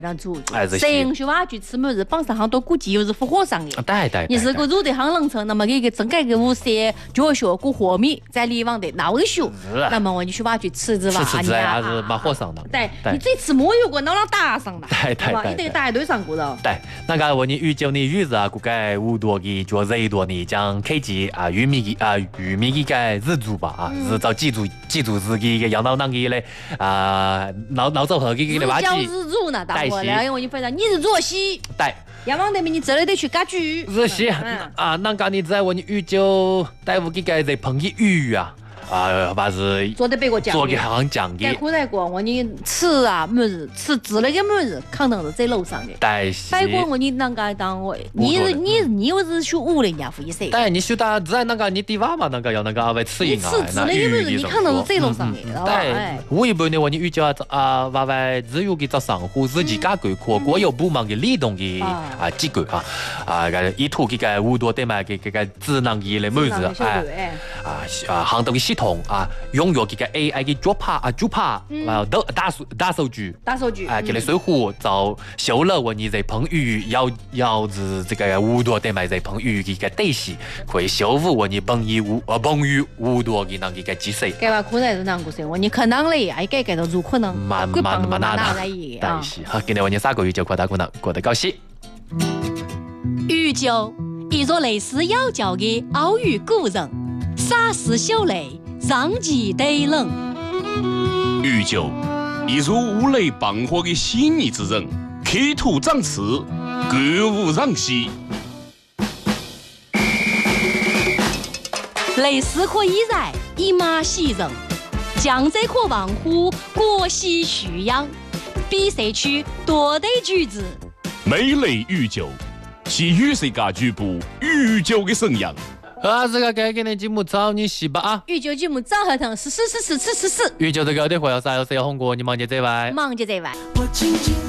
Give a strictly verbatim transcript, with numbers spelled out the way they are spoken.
让主哎是生学话剧吃么子，榜上行多估计又是复火上的。 对对。 你如果入得行能成，那么这个整个个无些教学过活米，在里往的闹学，那么我你去话剧吃子吧， 吃吃子还是蛮火上的。 对，你最起码有个脑脑打上的， 对对对， 你得打一堆上过了。 对，那个我你预计你预日啊，估计五多的就热多呢，将开机啊玉米的啊玉米的个日煮吧啊，是找记住记住自己个养到那个嘞啊脑脑走后个个话剧。 日煮呢，大伙来，我你分享你是做戏。 对。 要往那边你真的得去割剧。 是是啊，那个你在我你预就大夫给个在碰的鱼啊。啊，把是做的别个讲， 做给行讲的。 在古代过，我你吃啊么子，吃吃那个么子，可能是在楼上的。 但是，拜过我你那个当我，你是你你又是学武的人家会噻。 但你学到在那个你地方嘛，那个要那个为吃赢啊， 吃吃那个么子，你可能是在楼上的，知道吧？ 对，我一般呢，我你遇到啊，娃娃只有给找上户自己家规课，国有部门的理动的啊机构啊啊个一图给个五多对嘛，给给个智能的来么子哎啊啊行动的系统。啊，拥有这个 A I 的脚拍啊，脚拍啊，大大数大数据， 大数据啊，给你水壶找修了我你在碰鱼，要要是这个五多对嘛在碰鱼的个对戏，可以修复我你碰鱼五呃碰鱼五多的那个技术。 这话可能是啷个说？我你可能嘞，哎，改改到如可能， 蛮蛮蛮难的，但是好，今天我你三个月就过得可能过得高兴。 鱼酒，一座类似妖教的澳语古人，沙石小雷。上级得冷， 鱼酒，一如五雷傍火的细腻之人，刻土长刺，歌舞让戏。 雷丝可以染，以马喜人；江浙可望乎，国喜徐扬。比赛区多得举子， 美雷鱼酒，是雨水家局部鱼酒的声扬。 啊，这个该给你节目找你洗吧啊！ 预酒节目找合同是是是是是是是。 预酒这个的会要啥？有谁要红过？你忙接这位， 忙接这位。